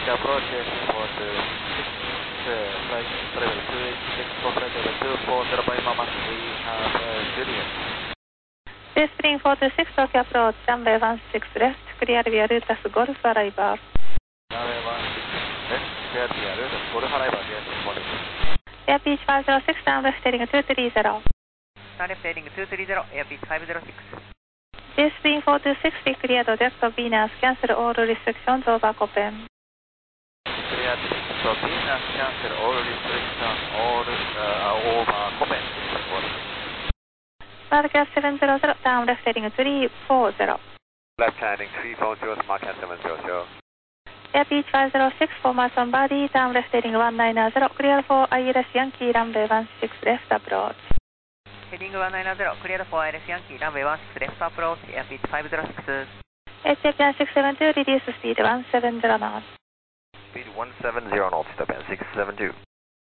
approach S426, flight level 286 for flight level 240 by Mama, we have Juliet. Spring 426 Tokyo approach, runway 16 left, clear via Lotus Golf arrival. Runway 16 left, clear via Lotus Golf arrival, yes, morning. Air Beach 506, down left heading 230. Down left heading 230, Air Beach 506. Spring 426, declared direct of Venus, cancel all restrictions over Copen. Cleared for Venus, cancel all restrictions over Copen. Market 700, down left heading 340. Left heading 340, Market 700. Air Beach 506, formation body, down left heading 190, clear for ILS Yankee, runway 16 left approach. Heading 190, clear for ILS Yankee, runway 16 left approach, Air Beach 506. Japan 672, reduce speed 170 knots. Speed 170 knots, Japan 672.